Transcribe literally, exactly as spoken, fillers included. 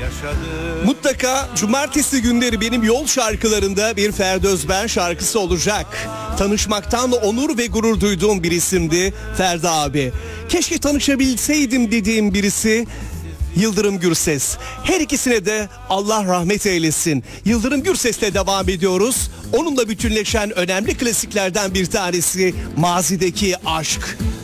Mutlaka cumartesi günleri benim yol şarkılarında bir Ferdi Özben şarkısı olacak. Tanışmaktan onur ve gurur duyduğum bir isimdi Ferdi abi. Keşke tanışabilseydim dediğim birisi Yıldırım Gürses. Her ikisine de Allah rahmet eylesin. Yıldırım Gürses'le devam ediyoruz. Onunla bütünleşen önemli klasiklerden bir tanesi Mazideki Aşk.